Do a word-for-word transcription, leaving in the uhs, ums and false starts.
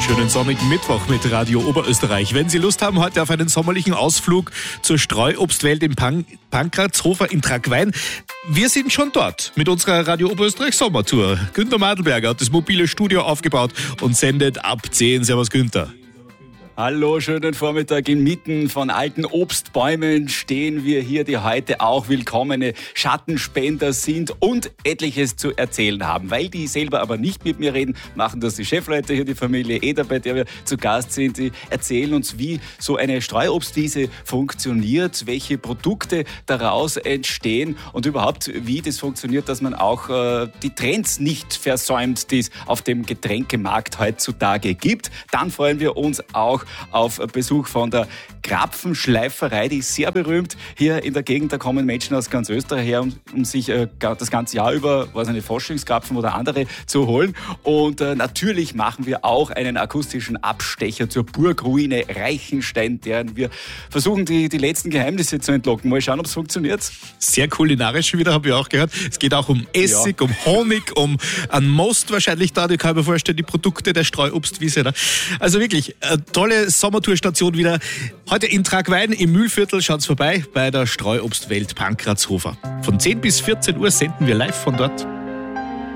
schönen sonnigen Mittwoch mit Radio Oberösterreich. Wenn Sie Lust haben, heute auf einen sommerlichen Ausflug zur Streuobstwelt in Pan- Pankrazhofer in Tragwein. Wir sind schon dort mit unserer Radio Oberösterreich Sommertour. Günter Madelberger hat das mobile Studio aufgebaut und sendet ab zehn. Servus Günter. Hallo, schönen Vormittag. Inmitten von alten Obstbäumen stehen wir hier, die heute auch willkommene Schattenspender sind und etliches zu erzählen haben. Weil die selber aber nicht mit mir reden, machen das die Chefleute hier, die Familie Eder, bei der wir zu Gast sind. Die erzählen uns, wie so eine Streuobstwiese funktioniert, welche Produkte daraus entstehen und überhaupt, wie das funktioniert, dass man auch äh, die Trends nicht versäumt, die es auf dem Getränkemarkt heutzutage gibt. Dann freuen wir uns auch auf Besuch von der Krapfenschleiferei, die ist sehr berühmt hier in der Gegend. Da kommen Menschen aus ganz Österreich her, um, um sich äh, das ganze Jahr über, was eine Faschingskrapfen oder andere zu holen. Und äh, natürlich machen wir auch einen akustischen Abstecher zur Burgruine Reichenstein, deren wir versuchen, die, die letzten Geheimnisse zu entlocken. Mal schauen, ob es funktioniert. Sehr kulinarisch wieder, habe ich auch gehört. Es geht auch um Essig, ja. um Honig, um einen Most wahrscheinlich da. Ich kann mir vorstellen, die Produkte der Streuobstwiese. Ne? Also wirklich, eine tolle Sommertourstation wieder. Heute in Tragwein im Mühlviertel. Schaut's vorbei bei der Streuobstwelt Pankrazhofer. Von zehn bis vierzehn Uhr senden wir live von dort.